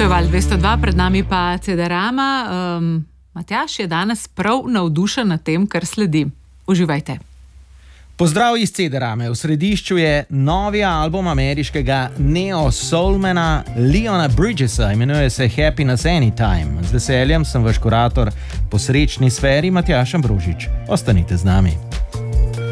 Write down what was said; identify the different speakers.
Speaker 1: To je Val 202, pred nami pa CD-Rama. Matjaž je danes prav navdušen nad tem, kar sledi. Uživajte.
Speaker 2: Pozdrav iz CD-Rame. V središču je novi album ameriškega neo-soulmana Leona Bridgesa, imenuje se Happiness Anytime. Z veseljem sem vaš kurator po srečni sferi, Matjaž Ambrožič. Ostanite z nami.